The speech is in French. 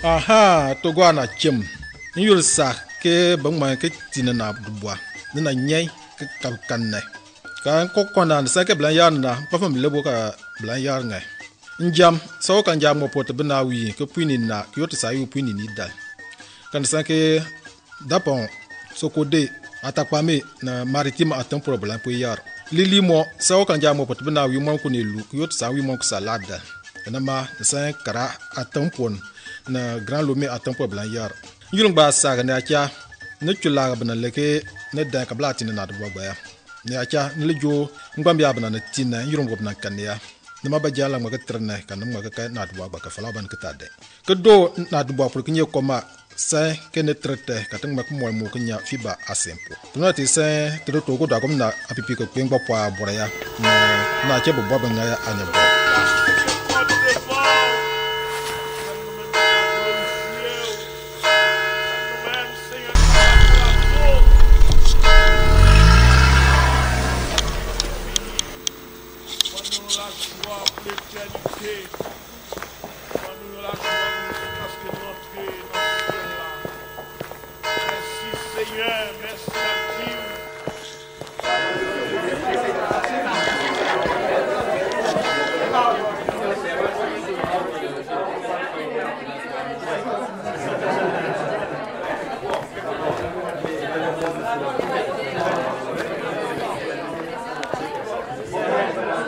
Aha, Togo na chem. Yul sa ke bangma ke tinana dubois. Nina nyai ke kanne. Kan ko kona sa ke blan yar na pa fam lebo ka blan yar ngai. Njam so kan jam mo pot bina wi ke puini na ke yot sa yu puini ni dal. Kan sa ke dapon so kode atakwame na maritime atam pour blan po yar. Lili mo so kan jam mo pot bina wi mo ko ni lu ke yot sa wi mo ko salada. Na ma sa kara atam pon na grand lomé atam pour blan yar. Yulung ba sa ne acha ne chula bana leke ne da kabla tin na do ba ne acha ne lejo ngam ya bana ne tin na yulung go bana kan ya ne ma ba jala ma ka trene kan ma ka na do ba ka fala ban ka tade ke do na do ba pour kinye koma sa ke ne trete ka tan ma ko mo mo knya fiba asempo tuna ti sa to to go da ko na apipi ko kwen ba pa bora ya na che bo ba nga ya anya bo. Merci Seigneur, merci à Dieu.